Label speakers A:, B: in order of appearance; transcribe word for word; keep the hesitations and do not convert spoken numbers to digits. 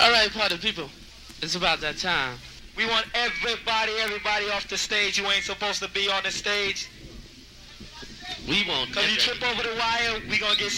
A: All right, party people. It's about that time.
B: We want everybody, everybody off the stage. You ain't supposed to be on the stage.
A: We want
B: Because you trip over the wire, we going to get